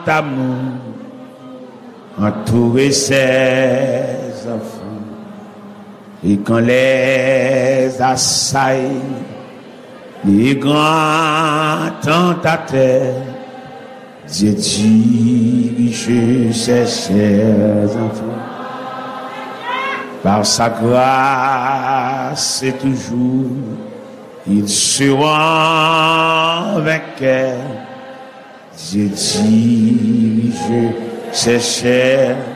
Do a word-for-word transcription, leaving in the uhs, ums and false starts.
amour entourer ses enfants. Et quand les assailles, les grands tentateurs, Dieu dirige ses chers enfants. Par sa grâce et toujours, ils seront vainqueurs. Dieu dirige ses chers